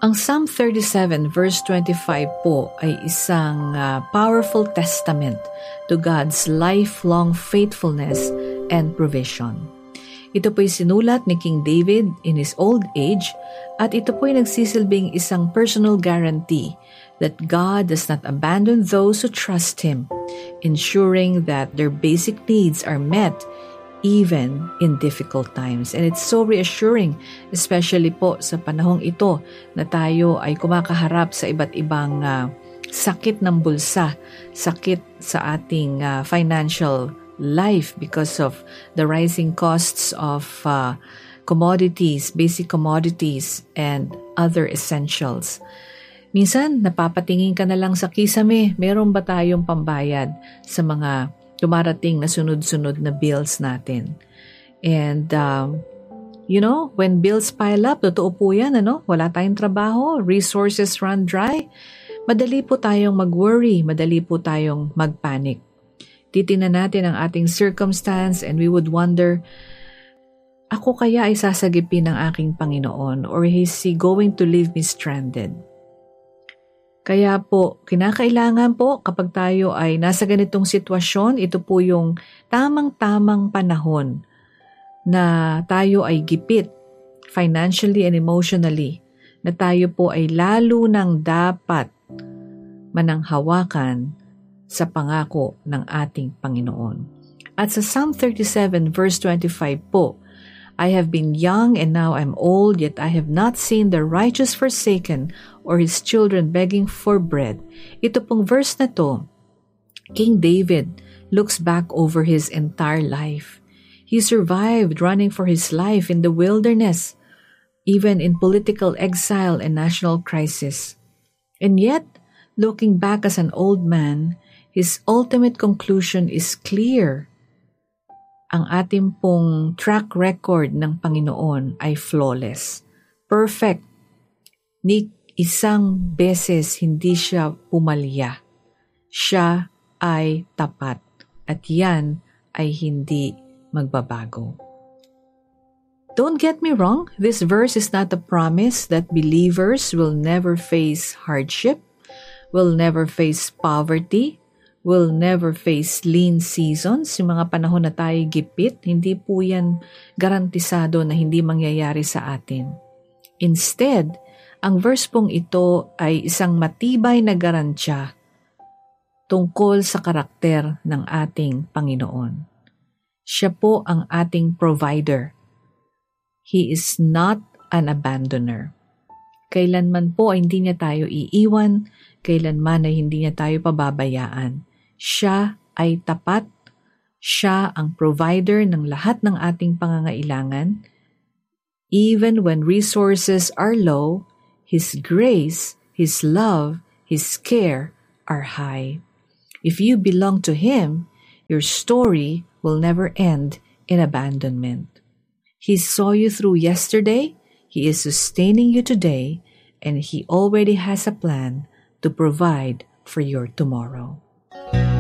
Ang Psalm 37 verse 25 po ay isang powerful testament to God's lifelong faithfulness and provision. Ito po'y sinulat ni King David in his old age at ito po'y nagsisilbing isang personal guarantee that God does not abandon those who trust Him, ensuring that their basic needs are met even in difficult times. And it's so reassuring, especially po sa panahong ito na tayo ay kumakaharap sa iba't ibang sakit ng bulsa, sakit sa ating financial life because of the rising costs of commodities, basic commodities, and other essentials. Minsan, napapatingin ka na lang sa kisame, meron ba tayong pambayad sa mga dumarating na sunod-sunod na bills natin. And, when bills pile up, totoo po yan, wala tayong trabaho, resources run dry, madali po tayong mag-worry, madali po tayong mag-panic. Titingnan natin ang ating circumstance and we would wonder, ako kaya ay sasagipin ng aking Panginoon or is He going to leave me stranded? Kaya po, kinakailangan po kapag tayo ay nasa ganitong sitwasyon, ito po yung tamang-tamang panahon na tayo ay gipit financially and emotionally, na tayo po ay lalo nang dapat mananghawakan sa pangako ng ating Panginoon. At sa Psalm 37 verse 25 po, I have been young and now I'm old, yet I have not seen the righteous forsaken or his children begging for bread. Ito pong verse na to, King David looks back over his entire life. He survived running for his life in the wilderness, even in political exile and national crisis. And yet, looking back as an old man, his ultimate conclusion is clear. Ang ating pong track record ng Panginoon ay flawless, perfect. Ni isang beses hindi siya pumalya. Siya ay tapat at yan ay hindi magbabago. Don't get me wrong, this verse is not a promise that believers will never face hardship, will never face poverty, will never face lean seasons, yung mga panahon na tayo gipit, hindi po yan garantisado na hindi mangyayari sa atin. Instead, ang verse pong ito ay isang matibay na garantiya tungkol sa karakter ng ating Panginoon. Siya po ang ating provider. He is not an abandoner. Kailanman po ay hindi niya tayo iiwan, kailanman ay hindi niya tayo pababayaan. Siya ay tapat, siya ang provider ng lahat ng ating pangangailangan. Even when resources are low, His grace, His love, His care are high. If you belong to Him, your story will never end in abandonment. He saw you through yesterday, He is sustaining you today, and He already has a plan to provide for your tomorrow.